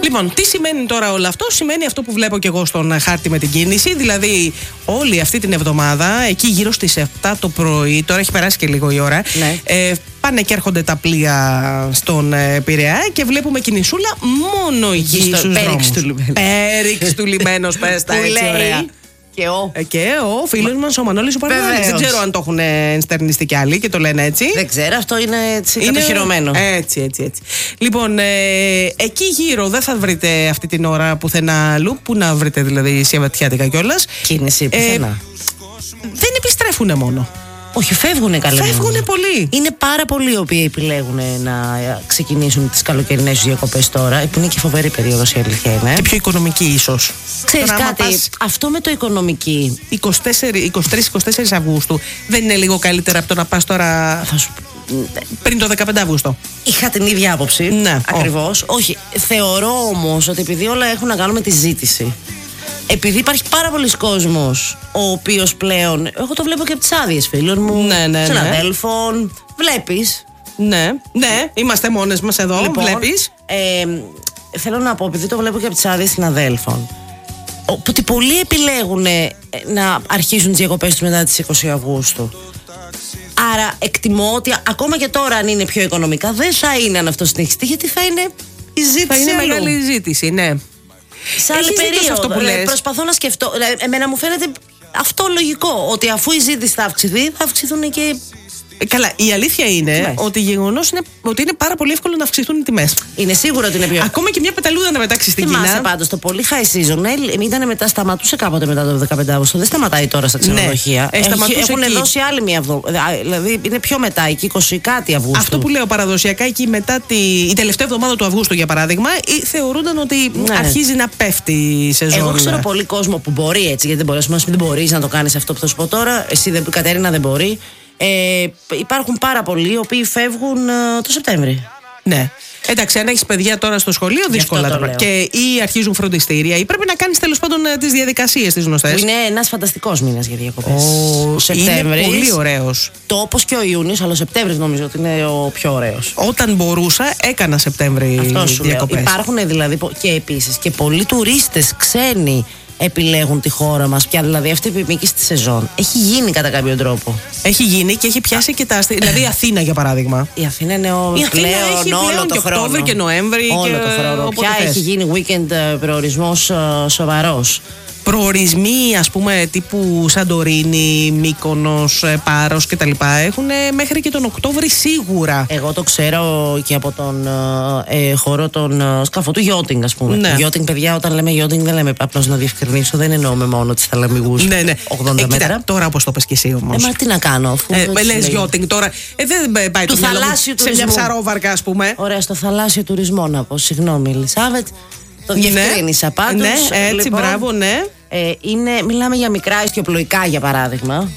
Λοιπόν, τι σημαίνει τώρα όλο αυτό? Σημαίνει αυτό που βλέπω και εγώ στον χάρτη με την κίνηση. Δηλαδή, όλη αυτή την εβδομάδα, εκεί γύρω στις 7 το πρωί, τώρα έχει περάσει και λίγο η ώρα. Ναι. Πάνε και έρχονται τα πλοία στον Πειραιά και βλέπουμε κινησούλα μόνο εκεί στους δρόμους. Πέριξ του λιμένος, πες τα έτσι ωραία. Και ο φίλος μας ο Μανώλης ο Παρδάλης. Δεν ξέρω αν το έχουν ενστερνιστεί κι άλλοι και το λένε έτσι. Δεν ξέρω, αυτό είναι κατοχυρωμένο. Έτσι. Λοιπόν, εκεί γύρω δεν θα βρείτε αυτή την ώρα πουθενά αλλού. Πού να βρείτε δηλαδή Σαββατιάτικα κιόλας. Κίνηση πουθενά. Δεν επιστρέφουνε μόνο. Όχι, φεύγουνε καλά. Φεύγουνε πολλοί. Είναι πάρα πολλοί οι οποίοι επιλέγουν να ξεκινήσουν τις καλοκαιρινές διακοπές τώρα, που είναι και φοβερή περίοδος, η αλήθεια είναι. Και πιο οικονομική, ίσως. Ξέρεις κάτι, αυτό με το οικονομική. 23-24 Αυγούστου δεν είναι λίγο καλύτερα από το να πας τώρα πριν το 15 Αύγουστο? Είχα την ίδια άποψη. Ναι, ακριβώς. Όχι. Θεωρώ όμως ότι επειδή όλα έχουν να κάνουν με τη ζήτηση. Επειδή υπάρχει πάρα πολλοί κόσμος ο οποίος πλέον. Εγώ το βλέπω και από τις άδειες φίλων μου, συναδέλφων. Βλέπεις. Ναι, είμαστε μόνες μας εδώ. Λοιπόν, βλέπεις. Θέλω να πω, επειδή το βλέπω και από τις άδειες συναδέλφων, ότι πολλοί επιλέγουν να αρχίσουν τις διακοπές τους μετά τις 20 Αυγούστου. Άρα εκτιμώ ότι ακόμα και τώρα, αν είναι πιο οικονομικά, δεν θα είναι αν αυτό συνεχιστεί, γιατί θα είναι η ζήτηση. Θα είναι μεγάλη ζήτηση, ναι. Σε άλλη περίοδο. Προσπαθώ να σκεφτώ. Εμένα μου φαίνεται αυτό λογικό. Ότι αφού η ζήτηση θα αυξηθεί, θα αυξηθούν και. Καλά, η αλήθεια είναι ότι γεγονός είναι ότι είναι πάρα πολύ εύκολο να αυξηθούν οι τιμές. Είναι σίγουρο ότι είναι πιο. Ακόμα και μια πεταλούδα να πετάξει στην Κίνα. Θυμάσαι πάντως το πολύ high season. Σταματούσε κάποτε μετά το 15 Αύγουστο. Δεν σταματάει τώρα στα ξενοδοχεία. Έχουν δώσει άλλη μια εβδομάδα. Δηλαδή είναι πιο μετά, εκεί 20 κάτι Αυγούστου. Αυτό που λέω παραδοσιακά, εκεί μετά η τελευταία εβδομάδα του Αυγούστου, για παράδειγμα, θεωρούνταν ότι αρχίζει να πέφτει η σεζόν. Εγώ ξέρω πολύ κόσμο που μπορεί έτσι, γιατί δεν μπορεί να το κάνει αυτό που θα σου πω τώρα. Εσύ, Κατερίνα, δεν μπορεί. Υπάρχουν πάρα πολλοί οι οποίοι φεύγουν το Σεπτέμβρη. Ναι. Εντάξει, αν έχεις παιδιά τώρα στο σχολείο, δύσκολα τώρα. Και ή αρχίζουν φροντιστήρια, ή πρέπει να κάνεις τέλος πάντων τις διαδικασίες τις γνωστές. Που είναι ένας φανταστικός μήνας για διακοπές. Ο Σεπτέμβρης. Είναι πολύ ωραίος. Το όπως και ο Ιούνιος, αλλά ο Σεπτέμβρης νομίζω ότι είναι ο πιο ωραίος. Όταν μπορούσα, έκανα Σεπτέμβρη διακοπές. Υπάρχουν δηλαδή και επίσης και πολλοί τουρίστες ξένοι επιλέγουν τη χώρα μας πια, δηλαδή αυτή η επιμήκυση στη σεζόν έχει γίνει κατά κάποιο τρόπο. Έχει γίνει και έχει πιάσει και τα δηλαδή η Αθήνα για παράδειγμα. Η Αθήνα είναι πλέον όλο το χρόνο. Οκτώβρη και Νοέμβρη. Όλο το χρόνο. Πια έχει γίνει weekend προορισμός σοβαρός. Προορισμοί, ας πούμε, τύπου Σαντορίνη, Μύκονος, Πάρος κτλ. Έχουν μέχρι και τον Οκτώβρη σίγουρα. Εγώ το ξέρω και από τον χώρο των σκαφών του yachting, ας πούμε. Ναι. Yachting, παιδιά, όταν λέμε yachting, δεν λέμε, απλώς να διευκρινίσω, δεν εννοούμε μόνο τις θαλαμιγούς 80 μέτρα. Κοίτα, τώρα όπως το πες και εσύ όμως. Μα τι να κάνω, αφού. Λες yachting τώρα. Δεν πάει του θαλάσσιου τουρισμού. Σε μια ψαρόβαρκα, ας πούμε. Ωραία, στο θαλάσσιο τουρισμό να πω. Συγγνώμη, Ελισάβετ. Το διευκρίνησα πάντως. Ναι, έτσι, λοιπόν, μπράβο, ναι. Μιλάμε για μικρά ιστιοπλοϊκά, για παράδειγμα.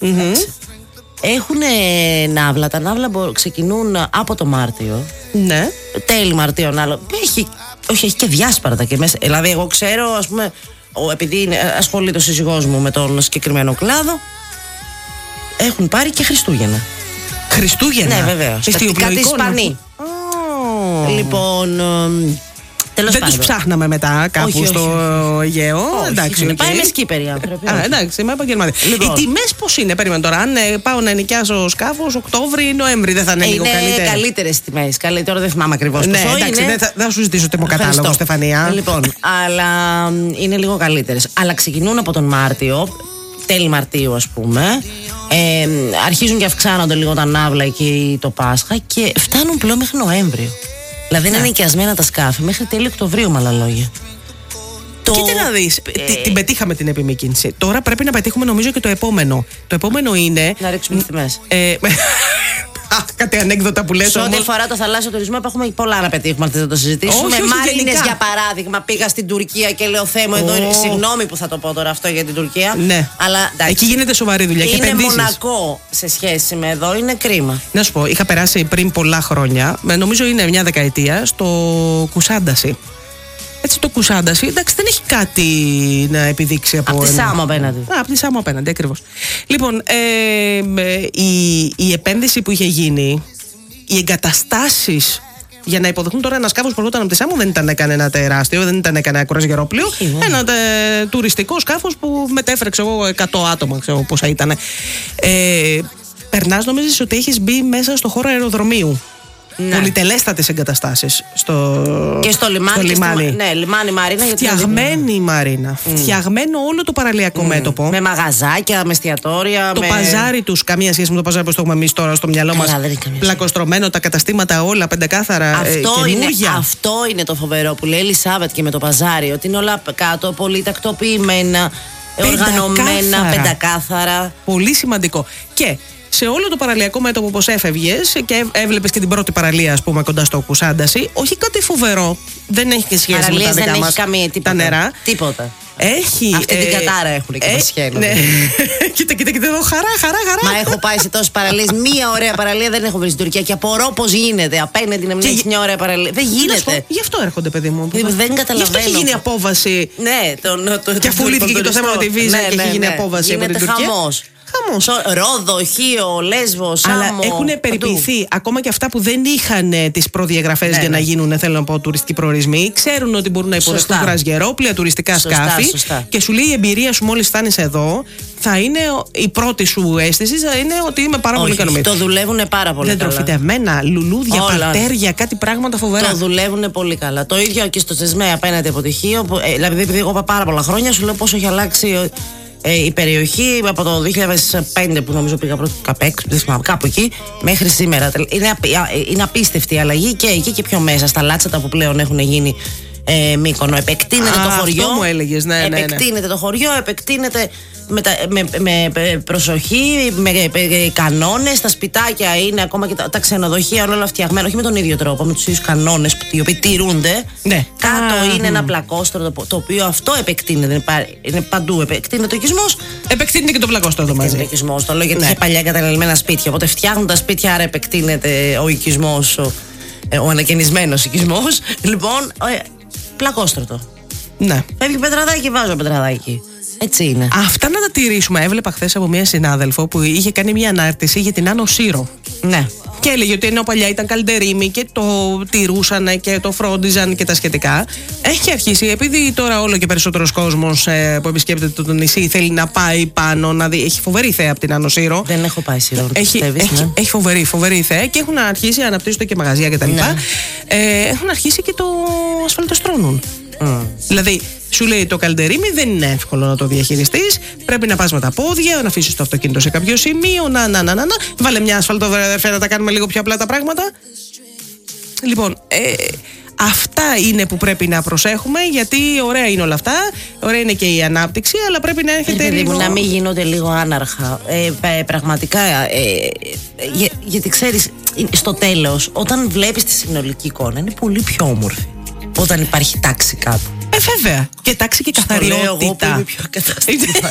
Έχουν ναύλα. Τα ναύλα ξεκινούν από το Μάρτιο. Ναι. Τέλη Μαρτίου, έχει και διάσπαρτα και μέσα. Δηλαδή, εγώ ξέρω, ας πούμε, επειδή ασχολείται ο σύζυγός μου με τον συγκεκριμένο κλάδο, έχουν πάρει και Χριστούγεννα. Χριστούγεννα? Ναι, βεβαίως. Κάτι Ισπανοί. Λοιπόν. Δεν τους ψάχναμε μετά κάπου στο Αιγαίο. Εντάξει, πάει με σκύπεροι άνθρωποι. Εντάξει, είμαι επαγγελματία. Οι τιμές πώς είναι, περίμενε τώρα. Αν πάω να νοικιάσω σκάφος, Οκτώβρη, Νοέμβρη, δεν θα είναι λίγο καλύτερα? Είναι καλύτερες τιμές. Τώρα δεν θυμάμαι ακριβώς πόσο είναι. Εντάξει, δεν θα σου ζητήσω τιμοκατάλογο, Στεφανία. Λοιπόν, αλλά είναι λίγο καλύτερες. Αλλά ξεκινούν από τον Μάρτιο, τέλη Μαρτίου, ας πούμε. Αρχίζουν και αυξάνονται λίγο τα ναύλα εκεί το Πάσχα και φτάνουν πλέον μέχρι Νοέμβριο. Δηλαδή είναι νοικιασμένα τα σκάφη μέχρι τέλη Οκτωβρίου, με άλλα λόγια. Κοίτα να δεις, την πετύχαμε την επιμήκυνση. Τώρα πρέπει να πετύχουμε νομίζω και το επόμενο. Το επόμενο είναι να ρίξουμε τις τιμές. Κάτι ανέκδοτα που λες. Σε ό,τι αφορά το θαλάσσιο τουρισμό, έχουμε πολλά να πετύχουμε, αν θες να το συζητήσουμε. Μάρινες, για παράδειγμα, πήγα στην Τουρκία και λέω Θεέ μου, εδώ είναι. Συγγνώμη που θα το πω τώρα αυτό για την Τουρκία. Ναι. Αλλά εντάξει, εκεί γίνεται σοβαρή δουλειά. Είναι μονακό σε σχέση με εδώ, είναι κρίμα. Να σου πω, είχα περάσει πριν πολλά χρόνια, νομίζω είναι μια δεκαετία, στο Κουσάνταση. Έτσι το Κουσάνταση, εντάξει, δεν έχει κάτι να επιδείξει από. Από τη Σάμο απέναντι. Από τη Σάμο απέναντι, ακριβώς. Λοιπόν, η επένδυση που είχε γίνει, οι εγκαταστάσεις Για να υποδεχθούν τώρα ένα σκάφος που ερχόταν από τη Σάμο, δεν ήταν κανένα τεράστιο, δεν ήταν κανένα κρουαζιερόπλοιο. Ένα τουριστικό σκάφος που μετέφερε 100 άτομα, ξέρω πόσα ήταν. Περνάς, νομίζεις ότι έχεις μπει μέσα στο χώρο αεροδρομίου. Ναι. Πολυτελέστατες εγκαταστάσεις και στο λιμάνι. Ναι, λιμάνι Μαρίνα. Φτιαγμένη η Μαρίνα. Φτιαγμένο όλο το παραλιακό μέτωπο. Με μαγαζάκια, με εστιατόρια. Το παζάρι τους, καμία σχέση με το παζάρι που το έχουμε εμείς τώρα στο μυαλό μας. Πλακοστρωμένο, τα καταστήματα όλα πεντακάθαρα. Αυτό είναι το φοβερό που λέει η Ελισάβετ και με το παζάρι. Ότι είναι όλα κάτω, πολύ τακτοποιημένα, οργανωμένα, πεντακάθαρα. Πολύ σημαντικό. Και σε όλο το παραλιακό μέτωπο, όπως έφευγες και έβλεπες και την πρώτη παραλία, ας πούμε, κοντά στο Κουσάνταση, όχι κάτι φοβερό. Δεν έχει και σχέση με τα δικά μας τα νερά. Τίποτα. Έχει. Αυτή την κατάρα έχουν και τα σχέδια. Ναι. Κοίτα εδώ, χαρά. Μα έχω πάει σε τόσες παραλίες. Μία ωραία παραλία δεν έχω βρει στην Τουρκία και απορώ πώς γίνεται. Απέναντι να μην έχει μια ωραία παραλία. Δεν γίνεται. Γι' αυτό έρχονται, παιδί μου. Δεν καταλαβαίνω. Γι' αυτό έχει γίνει απόβαση. Ναι, και αφού λύθηκε και το θέμα με τη βίζα και έχει γίνει απόβαση από την Τουρκία. Ρόδο, Χίο, Λέσβο, Σάμο. Αλλά έχουν περιποιηθεί ακόμα και αυτά που δεν είχαν τις προδιαγραφές για να γίνουν, θέλω να πω, τουριστικοί προορισμοί. Ξέρουν ότι μπορούν να υποδεχτούν κρουαζιερόπλοια, τουριστικά σκάφη. Και σου λέει η εμπειρία σου μόλις φτάνεις εδώ, θα είναι η πρώτη σου αίσθηση, θα είναι ότι είμαι πάρα πολύ ικανοποιημένη. Το δουλεύουν πάρα πολύ καλά. Δεντροφυτευμένα, λουλούδια, παρτέρια, κάτι πράγματα φοβερά. Το δουλεύουν πολύ καλά. Το ίδιο και στο Τσεσμέ απέναντι από τη Χίο. Δηλαδή, επειδή εγώ είπα πάρα πολλά χρόνια, σου λέω πόσο έχει αλλάξει η περιοχή από το 2005 που νομίζω πήγα πρώτο, 16, δεν θυμάμαι, κάπου εκεί, μέχρι σήμερα. Είναι απίστευτη η αλλαγή και εκεί και πιο μέσα, στα Λάτσατα που πλέον έχουν γίνει Μύκονο. Επεκτείνεται το χωριό. Αυτό μου έλεγες, ναι. Επεκτείνεται το χωριό, επεκτείνεται με προσοχή, με κανόνες. Τα σπιτάκια είναι ακόμα και τα ξενοδοχεία όλα φτιαγμένα, όχι με τον ίδιο τρόπο, με τους ίδιους κανόνες οι οποίοι τηρούνται. Ναι. Κάτω είναι ένα πλακόστρο το οποίο αυτό επεκτείνεται. Είναι παντού. Επεκτείνεται ο οικισμός. Επεκτείνεται και το πλακόστρο εδώ μαζί. Το λέω γιατί είχε παλιά εγκαταλελειμμένα σπίτια. Οπότε φτιάχνουν τα σπίτια, άρα επεκτείνεται ο οικισμός, ο ανακαινισμένος οικισμός. Λοιπόν, πλακόστρωτο. Ναι. Φεύγει πετραδάκι, βάζω πετραδάκι. Έτσι είναι. Αυτά να τα τηρήσουμε. Έβλεπα χθες από μία συνάδελφο που είχε κάνει μία ανάρτηση για την Άνω Σύρο. Ναι. Και έλεγε ότι ενώ παλιά ήταν καλντερίμι και το τηρούσαν και το φρόντιζαν και τα σχετικά. Έχει αρχίσει, επειδή τώρα όλο και περισσότερος κόσμος που επισκέπτεται το νησί θέλει να πάει πάνω, να δει. Έχει φοβερή θέα από την Άνω Σύρο. Δεν έχω πάει Σύρο. Έχει φοβερή θέα και έχουν αρχίσει, αναπτύσσονται και μαγαζιά κτλ. Ναι. Έχουν αρχίσει και το ασφαλτοστρώνουν. Δηλαδή, σου λέει το καλντερίμι δεν είναι εύκολο να το διαχειριστείς. Πρέπει να πας με τα πόδια, να αφήσεις το αυτοκίνητο σε κάποιο σημείο. Βάλε μια ασφαλτοδερφέ να τα κάνουμε λίγο πιο απλά τα πράγματα. Λοιπόν, αυτά είναι που πρέπει να προσέχουμε, γιατί ωραία είναι όλα αυτά. Ωραία είναι και η ανάπτυξη, αλλά πρέπει να έρχεται λίγο. Να μην γίνονται λίγο άναρχα. Πραγματικά. Γιατί ξέρεις, στο τέλος, όταν βλέπεις τη συνολική εικόνα, είναι πολύ πιο όμορφη. Όταν υπάρχει τάξη κάπου. Βέβαια. Και τάξη και καθαριότητα. Εγώ που είμαι πιο καταστατική.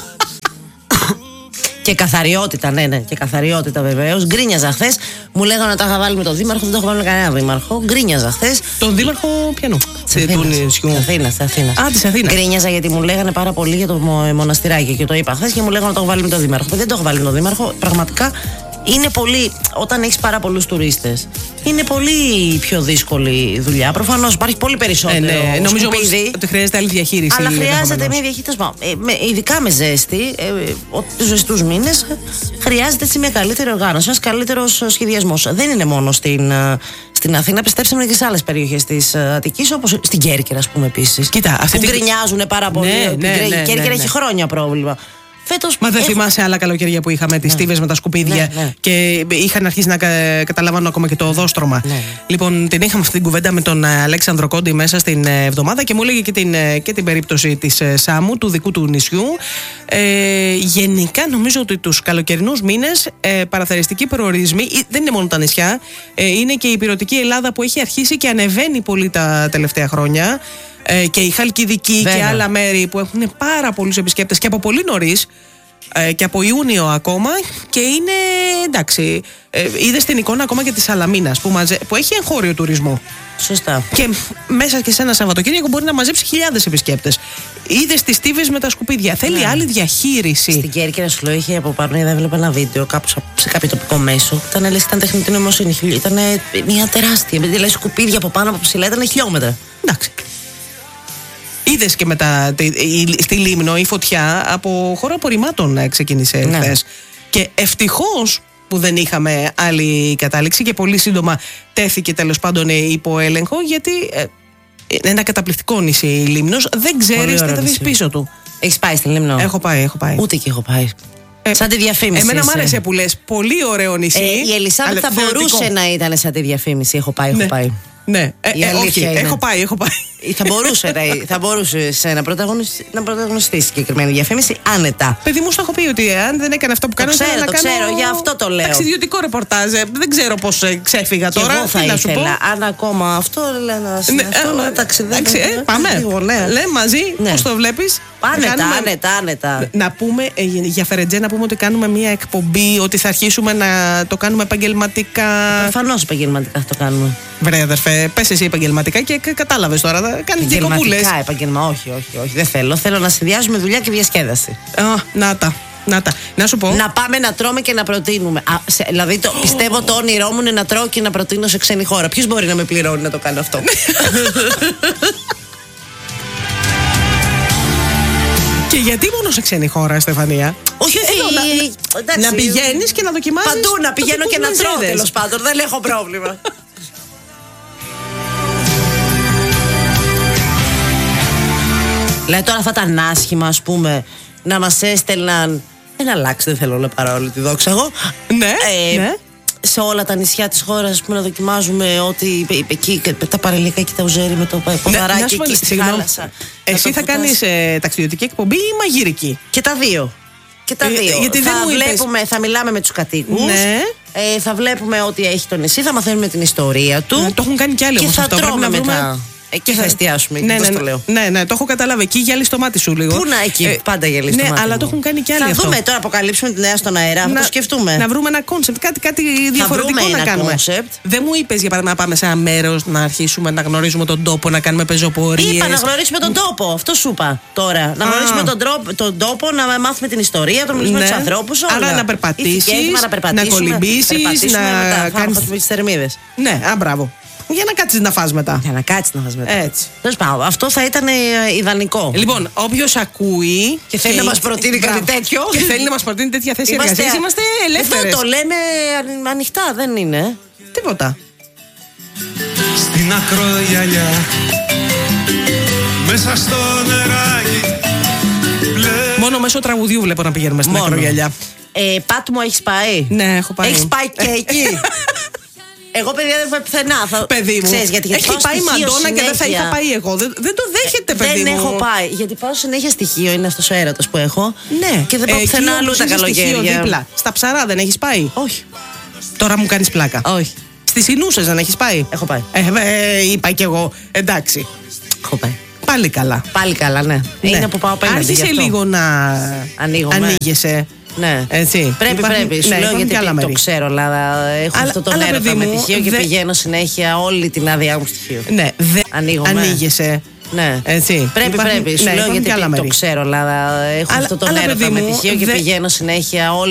Και καθαριότητα, ναι. Και καθαριότητα βεβαίως. Γκρίνιαζα χθες. Μου λέγανε ότι τα είχα βάλει με τον δήμαρχο. Δεν το έχω βάλει με κανένα δήμαρχο. Γκρίνιαζα χθες. Τον δήμαρχο ποιανού? Της Αθήνας. Α, της Αθήνας. Γκρίνιαζα γιατί μου λέγανε πάρα πολύ για το μοναστηράκι και το είπα χθες και μου λέγανε ότι το έχω βάλει με τον δήμαρχο. Δεν το έχω βάλει με τον δήμαρχο. Πραγματικά. Είναι πολύ, όταν έχεις πάρα πολλούς τουρίστες, είναι πολύ πιο δύσκολη δουλειά. Προφανώς υπάρχει πολύ περισσότερο. Νομίζω ότι χρειάζεται άλλη διαχείριση. Αλλά χρειάζεται μια διαχείριση. Ειδικά με ζέστη, τους ζεστούς μήνες, χρειάζεται έτσι μια καλύτερη οργάνωση, ένας καλύτερος σχεδιασμός. Δεν είναι μόνο στην Αθήνα, πιστέψτε με, και σε άλλες περιοχές της Αττικής, όπως στην Κέρκυρα, ας πούμε, επίσης. Κοίτα, που γκρινιάζουν πάρα πολύ. Η Κέρκυρα έχει χρόνια πρόβλημα. Φέτος, μα δεν θυμάσαι άλλα καλοκαιριά που είχαμε τις στίβες με τα σκουπίδια και είχαν αρχίσει να καταλαμβάνουν ακόμα και το οδόστρωμα. Λοιπόν, την είχαμε αυτή την κουβέντα με τον Αλέξανδρο Κόντι μέσα στην εβδομάδα και μου έλεγε και την περίπτωση της Σάμου, του δικού του νησιού. Γενικά, νομίζω ότι τους καλοκαιρινούς μήνες παραθεριστικοί προορισμοί δεν είναι μόνο τα νησιά, είναι και η υπηρετική Ελλάδα που έχει αρχίσει και ανεβαίνει πολύ τα τελευταία χρόνια. Και η Χαλκιδική και άλλα μέρη που έχουν πάρα πολλούς επισκέπτες και από πολύ νωρίς και από Ιούνιο ακόμα, και είναι εντάξει. Είδες την εικόνα ακόμα και της Σαλαμίνας που έχει εγχώριο τουρισμό. Σωστά. Και μέσα και σε ένα Σαββατοκύριακο μπορεί να μαζέψει χιλιάδες επισκέπτες. Είδες τις στίβες με τα σκουπίδια. Θέλει άλλη διαχείριση. Στην Κέρκυρα, σου λέω, είχε από πάνω, έβλεπα ένα βίντεο κάπου σε κάποιο τοπικό μέσο. Ήταν τεχνητή νοημοσύνη. Ήταν μια τεράστια. Δηλαδή σκουπίδια από πάνω από ψηλά, ήταν χιλιόμετρα. Εντάξει. Είδες και μετά στη Λίμνο η φωτιά από χώρο απορριμμάτων ξεκίνησε χθες. Και ευτυχώς που δεν είχαμε άλλη κατάληξη και πολύ σύντομα τέθηκε τέλος πάντων υπό έλεγχο, γιατί είναι ένα καταπληκτικό νησί η Λίμνος. Δεν ξέρεις τι θα δεις πίσω του. Έχεις πάει στη Λίμνο? Έχω πάει. Ούτε και έχω πάει. Σαν τη διαφήμιση. Εμένα μου άρεσε που λες. Πολύ ωραίο νησί. Η Ελισάβετ θα μπορούσε να ήταν σαν τη διαφήμιση. Έχω πάει. Ναι, όχι, έχω πάει. Θα μπορούσε να πρωταγωνιστεί συγκεκριμένη διαφήμιση άνετα. Παιδί μου, σου έχω πει ότι αν δεν έκανε αυτό που κάνω, το ξέρω, γι' αυτό το λέω. Ταξιδιωτικό ρεπορτάζ. Δεν ξέρω πώς ξέφυγα τώρα. Εγώ θα ήθελα, αν ακόμα αυτό να ταξιδεύω. Πάμε. Λέμε μαζί, πώς το βλέπεις? Άνετα. Να πούμε για Φερετζέ, να πούμε ότι κάνουμε μια εκπομπή, ότι θα αρχίσουμε να το κάνουμε επαγγελματικά. Προφανώς επαγγελματικά θα το κάνουμε. Βρε αδερφέ, πες εσύ επαγγελματικά και κατάλαβες τώρα. Θα κάνει και κοπούλες. Όχι, δεν θέλω. Θέλω να συνδυάζουμε δουλειά και διασκέδαση. Να σου πω. Να πάμε να τρώμε και να προτείνουμε. Δηλαδή, πιστεύω το όνειρό μου είναι να τρώω και να προτείνω σε ξένη χώρα. Ποιος μπορεί να με πληρώνει να το κάνω αυτό? Και γιατί μόνο σε ξένη χώρα, Στεφανία? Όχι. Να πηγαίνεις και να δοκιμάζεις. Παντού να πηγαίνω και να τρώω, τέλος πάντων. Δεν έχω πρόβλημα. Δηλαδή τώρα θα ήταν άσχημα, ας πούμε, να μας έστελναν. Ένα αλλάξει, δεν θέλω να παρόλο τη δόξα εγώ. Ναι. Σε όλα τα νησιά της χώρας, να δοκιμάζουμε ότι εκεί τα παρελικά και τα ουζέρι με το ποδαράκι εκεί στη θάλασσα. Εσύ θα κάνεις ταξιδιωτική εκπομπή ή μαγειρική? Και τα δύο. Γιατί θα μιλάμε με τους κατοίκους. Ναι. Θα βλέπουμε ότι έχει το νησί, θα μαθαίνουμε την ιστορία του. Το έχουν κάνει κι άλλοι όμως και αυτό. Και θα τρώμε μετά. Εκεί θα εστιάσουμε. Ναι, το έχω καταλάβει. Εκεί γυάλει το μάτι σου λίγο. Πού να, εκεί πάντα γυάλει το μάτι. Ναι, αλλά το έχουν κάνει κι άλλοι. Θα δούμε τώρα, αποκαλύψουμε τη νέα στον αέρα. Θα το σκεφτούμε. Να βρούμε ένα κόνσεπτ, κάτι διαφορετικό να κάνουμε. Δεν μου είπες για παράδειγμα να πάμε σε ένα μέρος, να αρχίσουμε να γνωρίζουμε τον τόπο, να κάνουμε πεζοπορίες? Είπα να γνωρίσουμε τον τόπο. Αυτό σου είπα τώρα. Να γνωρίσουμε τον τόπο, να μάθουμε την ιστορία, να μιλήσουμε με τους ανθρώπους. Άρα να περπατήσεις, να κολυμπήσεις, να κάνεις τις θερμίδες. Ναι, μπράβο. Για να κάτσεις να φας μετά. Έτσι. Τέλος πάντων, αυτό θα ήταν ιδανικό. Λοιπόν, όποιος ακούει και θέλει να μας προτείνει κάτι τέτοιο και θέλει να μας προτείνει τέτοια θέση εργασίας, είμαστε ελεύθερες. Εδώ το λέμε ανοιχτά, δεν είναι τίποτα. Στην ακρογιαλιά, μέσα στο νεράκι. Μόνο μέσω τραγουδιού βλέπω να πηγαίνουμε στην ακρογιαλιά. Πάτμο, έχεις πάει? Ναι, έχω πάει. Έχεις πάει και εκεί? Εγώ, παιδιά, δεν πάω πουθενά. Παιδί μου, γιατί έχει πάει η Μαντόνα και δεν θα είχα πάει εγώ. Δεν το δέχεται, παιδί μου. Δεν έχω πάει. Γιατί πάω συνέχεια στοιχείο, είναι αυτός ο έρωτας που έχω. Ναι. Και δεν πάω πουθενά αλλού τα καλοκαίρια. Δίπλα. Στα Ψαρά δεν έχεις πάει? Όχι. Τώρα μου κάνεις πλάκα. Όχι. Στις Ινούσες δεν έχεις πάει? Έχω πάει. Είπα κι εγώ. Εντάξει. Έχω πάει. Πάλι καλά. Πάλι καλά, ναι. Είναι που πάω απέναντι. Άρχισε λίγο να ανοίγεσαι. Ναι. Έτσι. Πρέπει. Σου λέω γιατί το ξέρω, αλλά έχω αυτό το έρωτα με τυχείο και πηγαίνω συνέχεια όλη την άδειά μου στοιχείο. Ναι, ανοίγεσαι. Ναι. Έτσι. Πρέπει. Σου λέω γιατί το ξέρω, αλλά έχω αυτό το έρωτα με τυχείο και πηγαίνω συνέχεια όλη